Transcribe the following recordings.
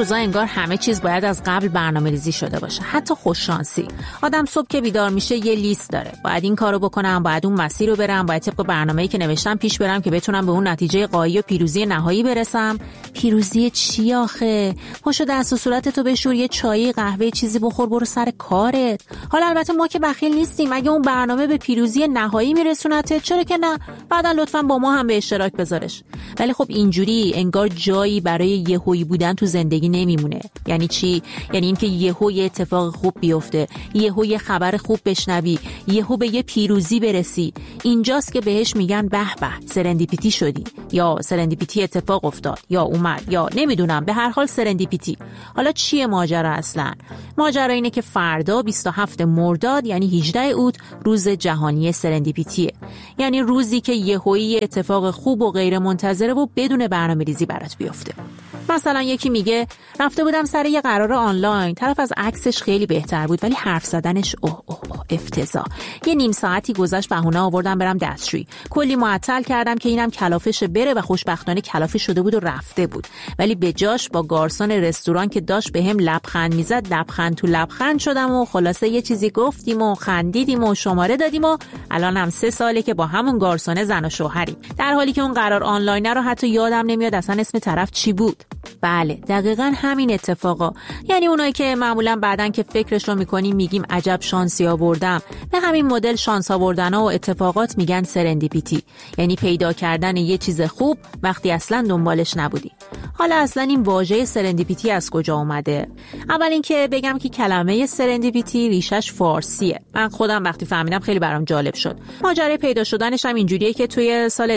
روزا انگار همه چیز باید از قبل برنامه‌ریزی شده باشه، حتی خوششانسی. آدم صبح که بیدار میشه یه لیست داره، باید این کارو بکنم، باید اون مسیر رو برم، باید طبق برنامه‌ای که نوشتم پیش برم که بتونم به اون نتیجه غایی و پیروزی نهایی برسم. پیروزی چی آخه؟ پاشو دست و صورتتو بشور، یه چای قهوه چیزی بخور، برو سر کارت. حالا البته ما که بخیل نیستیم، اگه اون برنامه به پیروزی نهایی میرسونته چرا که نه، بعدا لطفاً با ما هم به اشتراک بذارش. ولی خب اینجوری انگار جایی برای یهویی بودن تو زندگی نمیمونه. یعنی چی؟ یعنی اینکه یهو یه اتفاق خوب بیفته، یهو یه خبر خوب بشنوی، یهو به یه پیروزی برسی. اینجاست که بهش میگن به به سرندیپیتی شدی، یا سرندیپیتی اتفاق افتاد، یا اومد، یا نمیدونم، به هر حال سرندیپیتی. حالا چیه ماجرا اصلا؟ ماجرا اینه که فردا 27 مرداد یعنی 18 اوت روز جهانی سرندیپیتیه. یعنی روزی که یهویی اتفاق خوب و غیر منتظره و بدون برنامه‌ریزی برات بیفته. مثلا یکی میگه رفته بودم سر یه قرار آنلاین، طرف از عکسش خیلی بهتر بود ولی حرف زدنش افتضاح. یه نیم ساعتی گذشت بهونه آوردم برم دستشویی، کلی معطل کردم که اینم کلافش بره و خوشبختانه کلافه شده بود و رفته بود. ولی به جاش با گارسون رستوران که داشت بهم لبخند میزد لبخند تو لبخند شدم و خلاصه یه چیزی گفتیم و خندیدیم و شماره دادیم و الانم 3 ساله که با همون گارسون زن و شوهریم، در حالی که اون قرار آنلاین رو حتی یادم نمیاد اصلا اسم طرف چی بود. بله دقیقاً همین اتفاقا. یعنی اونایی که معمولاً بعدن که فکرش رو میکنیم میگیم عجب شانسی آوردم، به همین مدل شانس آوردن‌ها و اتفاقات میگن سرندیپیتی، یعنی پیدا کردن یه چیز خوب وقتی اصلاً دنبالش نبودی. حالا اصلاً این واژه سرندیپیتی از کجا اومده؟ اول اینکه بگم که کلمه سرندیپیتی ریشش فارسیه. من خودم وقتی فهمیدم خیلی برام جالب شد. ماجرای پیدا شدنش هم اینجوریه که توی سال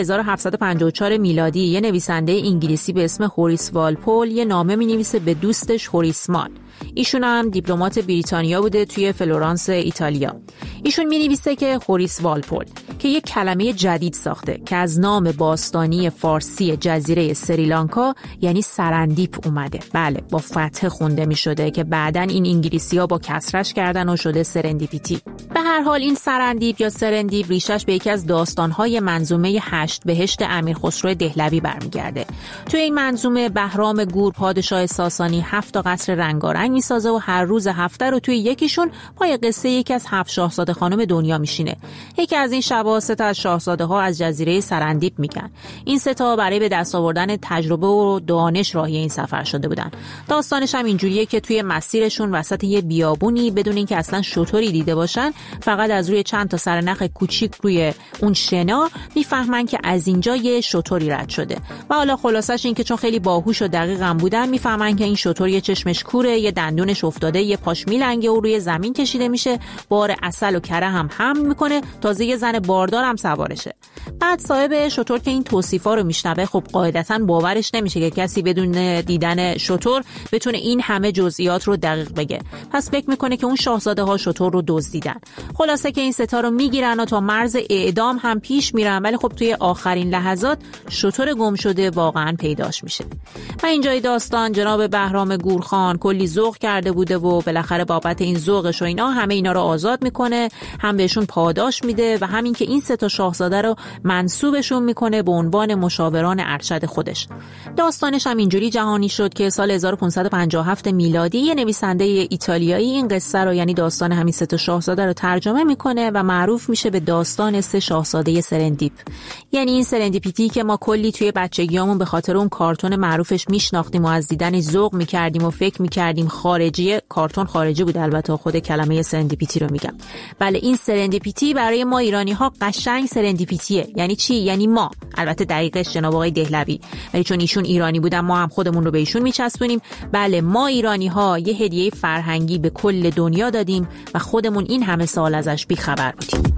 1754 میلادی یه نویسنده انگلیسی به اسم هوریس والپول یه نامه می‌نویسه به دوستش هوریسمان. ایشون هم دیپلمات بریتانیا بوده توی فلورانس ایتالیا. ایشون می‌نویسه که هوریس والپول که یک کلمه جدید ساخته که از نام باستانی فارسی جزیره سریلانکا یعنی سرندیپ اومده. بله با فتح خونده می‌شده که بعدن این انگلیسی‌ها با کسرش کردن و شده سرندیپیتی. به هر حال این سرندیپ یا سرندیپ ریشش به یکی از داستان‌های منظومه 8 بهشت امیرخسرو دهلوی برمیگرده. توی این منظومه بهرام گور پادشاه ساسانی 7 قصر رنگارنگ میسازه و هر روز هفته رو توی یکیشون پای قصه یکی از 7 شاهزاده خانم دنیا میشینه. یکی از این شب‌ها 3 تا از شاهزاده‌ها از جزیره سرندیپ میگن. این 3 تا برای به دست آوردن تجربه و دانش راهی این سفر شده بودن. داستانش هم اینجوریه که توی مسیرشون وسط یه بیابونی بدون اینکه اصلا شطوری دیده باشن، فقط از روی چند تا سرنخ کوچیک روی اون شنا میفهمن که از اینجا یه شطوری رد شده. و حالا خلاصش این که چون خیلی باهوش و دقیقم بودن میفهمن که این شطور یه چشمش کوره، یه دندونش افتاده، یه پاش میلنگه و روی زمین کشیده میشه، بار عسل و کره هم حمل میکنه، تازه یه زن باردار هم سوارشه. بعد صاحب شطور که این توصیفا رو میشنوه خب قاعدتاً باورش نمیشه که کسی بدون دیدن شطور بتونه این همه جزئیات رو دقیق بگه. پس فکر میکنه که اون شاهزاده ها شطور رو دزدیدن. خلاصه که این 3 تا رو میگیرن و تا مرز اعدام هم پیش میرن، ولی خب توی آخرین لحظات شطور گم شده واقعاً پیداش میشه. و اینجای داستان جناب بهرام گورخان کلی ذوق کرده بوده و بالاخره بابت این ذوقش و اینا همه اینا رو آزاد میکنه، هم بهشون پاداش میده و همین که این 3 تا شاهزاده رو منسوبشون میکنه به عنوان مشاوران ارشد خودش. داستانش هم اینجوری جهانی شد که سال 1557 میلادی یه نویسنده ایتالیایی این قصه رو یعنی داستان همین 3 تا شاهزاده رو ترجمه میکنه و معروف میشه به داستان 3 شاهزاده سرندیپ. یعنی این سرندیپیتی که ما کلی توی بچگیامون به خاطر اون کارتون معروفش میشناختیم و از دیدنش ذوق میکردیم و فکر میکردیم خارجیه، کارتون خارجی بود البته، خود کلمه سرندیپیتی رو میگم. بله این سرندیپیتی برای ما ایرانی ها قشنگ سرندیپیتیه. یعنی چی؟ یعنی ما، البته دقیقش جناب آقای دهلوی، ولی چون ایشون ایرانی بودن ما هم خودمون رو به ایشون میچسبونیم. بله ما ایرانی ها یه هدیه فرهنگی به کل دنیا دادیم و خودمون این همه سال ازش بیخبر بودیم.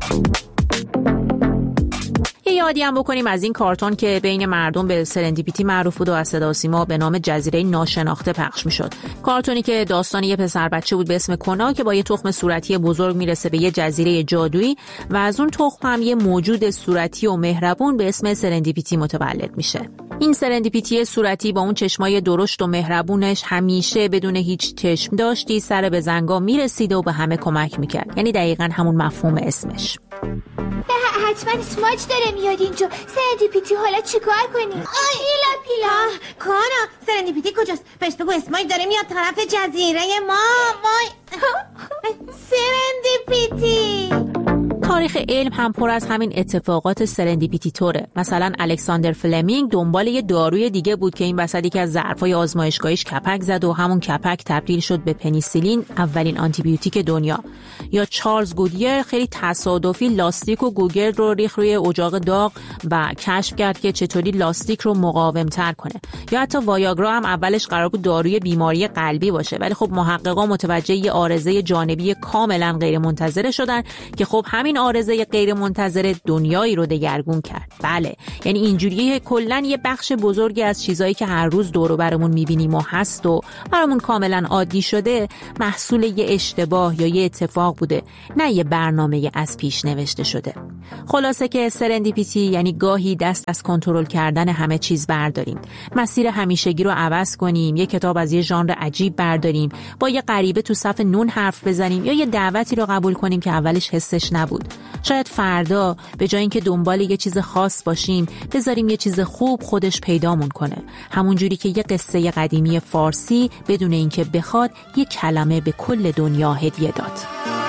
یادی هم بکنیم از این کارتون که بین مردم به سرندیپیتی معروف بود و از صدا و سیما به نام جزیره ناشناخته پخش میشد. کارتونی که داستان یه پسر بچه بود به اسم کنا که با یه تخم صورتی بزرگ میرسه به یه جزیره جادویی و از اون تخم هم یه موجود صورتی و مهربون به اسم سرندیپیتی متولد میشه. این سرندیپیتی صورتی با اون چشمای درشت و مهربونش همیشه بدون هیچ چشم داشتی سر به زنگا میرسید و به همه کمک میکرد. یعنی دقیقاً همون مفهوم اسمش. حتما اسماج داره میاد اینجا. سرندیپیتی حالا چیکار کنی؟ پیلا کانا سرندیپیتی کجاست؟ بهش بگو اسماعیل داره میاد طرف جزیره ما. وای سرندیپیتی. تاریخ علم هم پر از همین اتفاقات سرندیپیتی طوره. مثلا الکساندر فلمینگ دنبال یه داروی دیگه بود که این وسطی که از ظرفای آزمایشگاهیش کپک زد و همون کپک تبدیل شد به پنیسیلین، اولین آنتیبیوتیک دنیا. یا چارلز گودیر خیلی تصادفی لاستیک و گوگرد رو ریخت روی اجاق داغ و کشف کرد که چطوری لاستیک رو مقاوم‌تر کنه. یا حتی وایاگرا هم اولش قرار بود داروی بیماری قلبی باشه، ولی خب محققا متوجه یه عارضه جانبی کاملا غیر منتظره شدن که خب همین عارضه غیر منتظره دنیایی رو دگرگون کرد. بله، یعنی اینجوریه کلاً یه بخش بزرگی از چیزایی که هر روز دور و برمون می‌بینیم و هست و برامون کاملا عادی شده محصول یه اشتباه یا یه اتفاق بوده، نه یه برنامه از پیش نوشته شده. خلاصه که سرندیپیتی یعنی گاهی دست از کنترل کردن همه چیز برداریم، مسیر همیشگی رو عوض کنیم، یه کتاب از یه ژانر عجیب برداریم، با یه غریبه تو صف نون حرف بزنیم یا یه دعوتی رو قبول کنیم که اولش حسش نبود. شاید فردا به جای اینکه دنبال یه چیز خاص باشیم بذاریم یه چیز خوب خودش پیدامون کنه، همون جوری که یه قصه قدیمی فارسی بدون اینکه بخواد یه کلمه به کل دنیا هدیه داد.